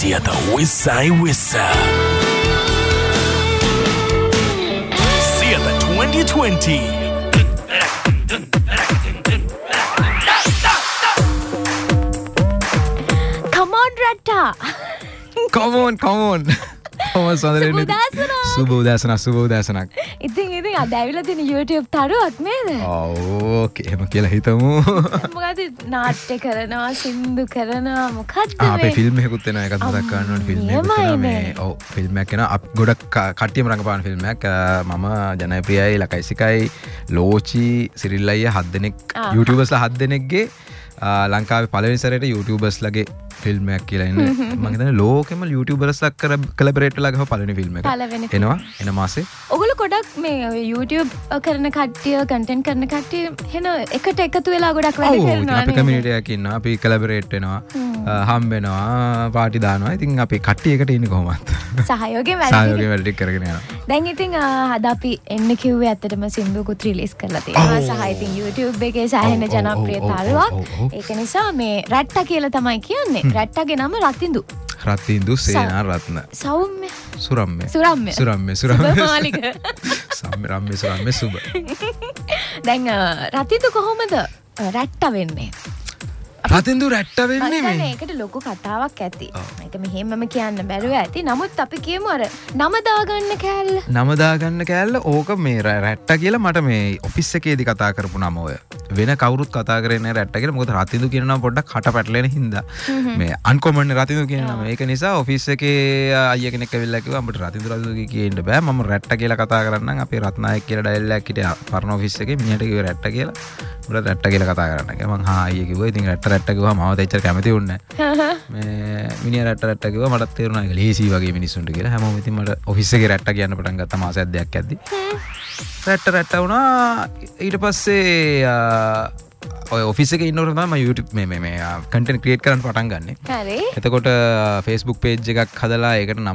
Dia the Wissai Wissa. See the 2020. Come on, Ratta. Come on. සුබ උදෑසනක්. ඉතින් අද ඇවිල්ලා තියෙන YouTube තරුවක් නේද? ඕකේ එහෙම කියලා හිතමු. මොකද නාට්‍ය කරනවා, සින්දු කරනවා මොකද්ද මේ? අපේ ෆිල්ම් එකකුත් එනවා ඒකත් මතක් කරන්න ඕනේ ෆිල්ම් එකක් එනවා මේ. ඔව් ෆිල්ම් එකක් එනවා. ගොඩක් කට්ටියම රඟපාන ෆිල්ම් එකක්. මම ජනප්‍රියයි ලකයිසිකයි ලෝචි සිරිල් අයියා 7 දෙනෙක් YouTubers 7 දෙනෙක්ගේ ලංකාවේ පළවෙනි සැරේට YouTubers ලගේ ෆිල්ම් එකක් කියලා ඉන්නේ. මම හිතන්නේ ලෝකෙම YouTubers ලා කොලැබරේට් වෙලා ගහව පළවෙනි ෆිල්ම් එක. එනවා එන මාසේ. ඔගොල්ලෝ ගොඩක් මේ YouTube කරන කට්ටිය, content කරන කට්ටිය එන එකට එකතු වෙලා ගොඩක් වැඩ කරනවා. අපි community එකක් ඉන්නවා. අපි කොලැබරේට් වෙනවා. හම්බ වෙනවා, පාටි දානවා. ඉතින් අපි කට්ටිය එකට ඉන්නේ කොහොමද? සහයෝගයෙන් වැඩ ටික කරගෙන යනවා. දැන් ඉතින් අද අපි එන්න කිව්වේ ඇත්තටම සින්දුකුත් රිලීස් කරලා තියෙනවා. සහ ඉතින් YouTube එකේ සෑහෙන ජනප්‍රියතාවයක්. ඒක නිසා මේ රැට්ටා කියලා තමයි කියන්නේ. රැට්ටාගේ නම රතින්දු සේනා රත්න. සෞම්‍ය සුරම්‍ය සුබමාලික සුරම්‍ය සුබ. දැන් රතින්දු කොහොමද රැට්ටා වෙන්නේ? රතින්දු රැට්ටා වෙන්නේ මේ. ඒකට ලොකු කතාවක් ඇති. ඒක මෙහෙමම කියන්න බැරුව ඇති. නමුත් අපි කියමු අර නම දාගන්න කෑල්ල. ඕක මේ රැට්ටා කියලා මට මේ ඔෆිස් එකේදී කතා කරපු නම ඔය. වෙන කවුරුත් කතා කරන්නේ නැහැ රැට්ටා කියලා. මොකද රතින්දු කියන නම පොඩ්ඩක් කට පැටලෙන හින්දා. මේ අන්කොමන් රතින්දු කියන නම. ඒක නිසා ඔෆිස් එකේ අයියා කෙනෙක් ඇවිල්ලා කිව්වා අපිට රතින්දු කියන්න බෑ. මම රැට්ටා කියලා කතා කරන්නම්. අපේ රත්නායක කියලා ඩයල් එකක් හිටියා පරණ ඔෆිස් එකේ. මිනිහට කිව්වේ රැට්ටා කියලා. උඹලා රැට්ටා කියලා කතා කරන්න කියලා. මං අයියා කිව්වා. ඉතින් රැට්ටා කිව්වා මම දෙච්චර කැමති වුණේ නැහැ. මේ මිනිහා රැට්ටා කිව්වා මටත් තේරුණා ඒක ලේසි වගේ මිනිස්සුන්ට කියලා. හැමෝම ඉතින් මට ඔෆිස් එකේ රැට්ටා කියන්න පටන් ගත්තා මාසයක් දෙකක් ඇද්දි. රැට්ටා වුණා. ඊට පස්සේ ඔය ඔෆිස් එකේ ඉන්නකොට තමයි මම YouTube මේ content create කරන්න පටන් ගන්නෙ. හරි. එතකොට Facebook page එකක් හදලා ඒකට නම